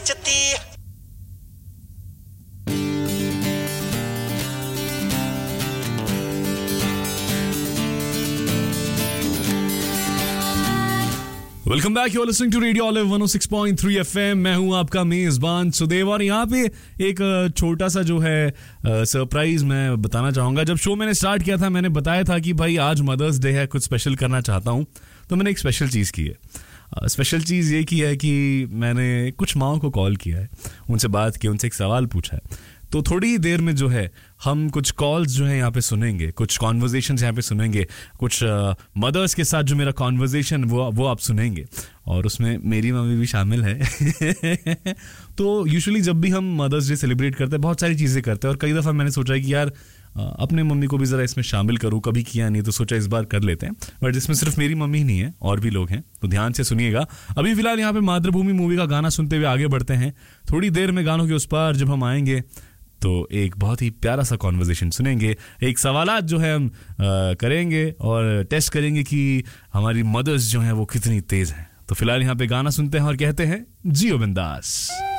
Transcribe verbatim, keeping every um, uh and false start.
नचती welcome back, you are listening to radio olive one O six point three FM. मैं हूं आपका मेजबान सुदेव और यहाँ पे एक छोटा सा जो है सरप्राइज मैं बताना चाहूंगा। जब शो मैंने स्टार्ट किया था मैंने बताया था कि भाई आज मदर्स डे है, कुछ स्पेशल करना चाहता हूं, तो मैंने एक स्पेशल चीज़ की है। स्पेशल चीज़ ये की है कि मैंने कुछ माओं को कॉल किया है, उनसे बात की, उनसे एक सवाल पूछा है। तो थोड़ी ही देर में जो है हम कुछ कॉल्स जो है यहाँ पे सुनेंगे, कुछ कॉन्वर्जेशंस यहाँ पे सुनेंगे, कुछ मदर्स uh, के साथ जो मेरा कॉन्वर्जेशन वो वो आप सुनेंगे और उसमें मेरी मम्मी भी शामिल है। तो यूजुअली जब भी हम मदर्स डे सेलिब्रेट करते हैं बहुत सारी चीज़ें करते हैं और कई दफ़ा मैंने सोचा है कि यार अपने मम्मी को भी ज़रा इसमें शामिल करूँ, कभी किया नहीं तो सोचा इस बार कर लेते हैं। बट इसमें सिर्फ मेरी मम्मी ही नहीं है, और भी लोग हैं, तो ध्यान से सुनिएगा। अभी फिलहाल यहाँ पे मातृभूमि मूवी का गाना सुनते हुए आगे बढ़ते हैं। थोड़ी देर में गानों के उस पार जब हम आएंगे तो एक बहुत ही प्यारा सा कॉन्वर्जेशन सुनेंगे, एक सवालात जो है हम आ, करेंगे और टेस्ट करेंगे कि हमारी मदर्स जो हैं वो कितनी तेज़ हैं। तो फिलहाल यहाँ पे गाना सुनते हैं और कहते हैं जियो बिंदास।